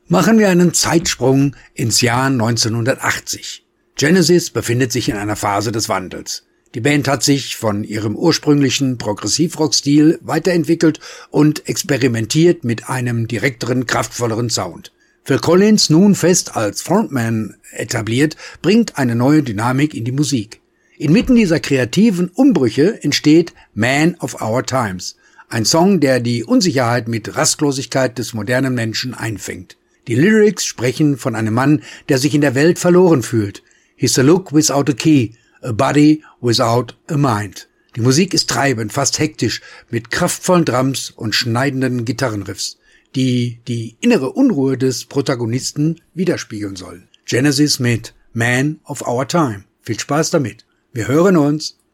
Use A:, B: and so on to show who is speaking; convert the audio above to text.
A: Machen wir einen Zeitsprung ins Jahr 1980. Genesis befindet sich in einer Phase des Wandels. Die Band hat sich von ihrem ursprünglichen Progressivrock-Stil weiterentwickelt und experimentiert mit einem direkteren, kraftvolleren Sound. Phil Collins, nun fest als Frontman etabliert, bringt eine neue Dynamik in die Musik. Inmitten dieser kreativen Umbrüche entsteht Man of Our Times, ein Song, der die Unsicherheit mit Rastlosigkeit des modernen Menschen einfängt. Die Lyrics sprechen von einem Mann, der sich in der Welt verloren fühlt. He's a look without a key, a body without a mind. Die Musik ist treibend, fast hektisch, mit kraftvollen Drums und schneidenden Gitarrenriffs, die die innere Unruhe des Protagonisten widerspiegeln sollen. Genesis mit Man of Our Time. Viel Spaß damit. Wir hören uns.